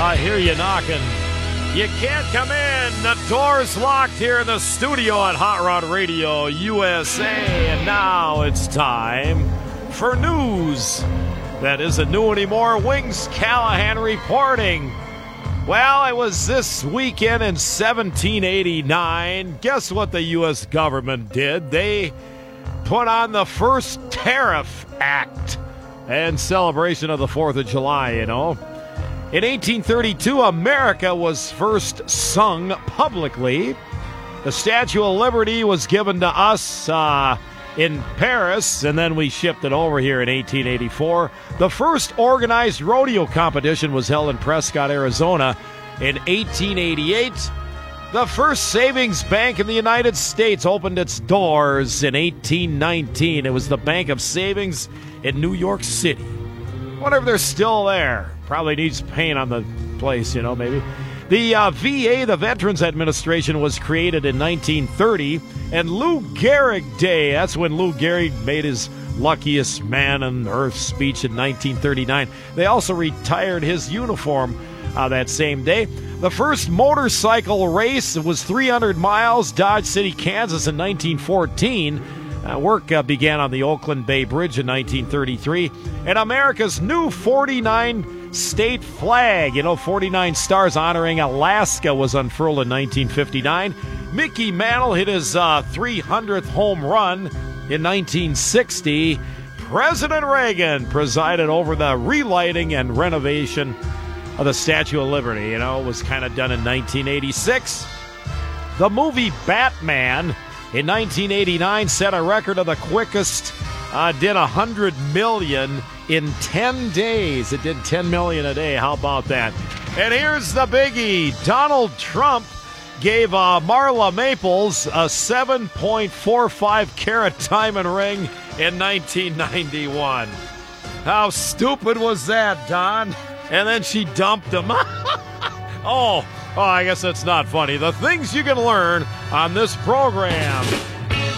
I hear you knocking. You can't come in. The door's locked here in the studio at Hot Rod Radio USA. And now it's time for news that isn't new anymore. Wings Callahan reporting. Well, it was this weekend in 1789. Guess what the U.S. government did? They put on the first Tariff Act in celebration of the 4th of July, you know. In 1832, America was first sung publicly. The Statue of Liberty was given to us in Paris, and then we shipped it over here in 1884. The first organized rodeo competition was held in Prescott, Arizona in 1888. The first savings bank in the United States opened its doors in 1819. It was the Bank of Savings in New York City. Wonder if they're still there. Probably needs paint on the place, you know, maybe. The VA, the Veterans Administration, was created in 1930. And Lou Gehrig Day, that's when Lou Gehrig made his luckiest man on earth speech in 1939. They also retired his uniform that same day. The first motorcycle race was 300 miles, Dodge City, Kansas in 1914. Work began on the Oakland Bay Bridge in 1933. And America's new 49-state flag, 49 stars honoring Alaska, was unfurled in 1959. Mickey Mantle hit his 300th home run in 1960. President Reagan presided over the relighting and renovation of the Statue of Liberty. It was kind of done in 1986. The movie Batman in 1989 set a record of the quickest, did 100 million in 10 days. It did 10 million a day. How about that? And here's the biggie. Donald Trump gave Marla Maples a 7.45 carat diamond ring in 1991. How stupid was that, Don? And then she dumped him. Oh, I guess that's not funny. The things you can learn on this program.